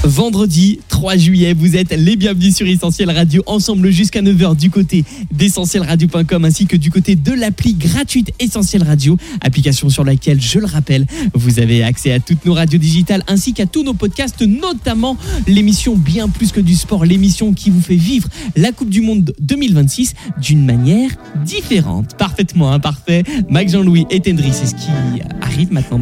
Vendredi 3 juillet, vous êtes les bienvenus sur Essentiel Radio, ensemble jusqu'à 9h du côté d'essentielradio.com ainsi que du côté de l'appli gratuite Essentiel Radio, application sur laquelle, je le rappelle, vous avez accès à toutes nos radios digitales ainsi qu'à tous nos podcasts, notamment l'émission Bien plus que du sport, l'émission qui vous fait vivre la Coupe du Monde 2026 d'une manière différente. Parfaitement, parfait. Mike Jean-Louis et Tendry, c'est ce qui arrive maintenant.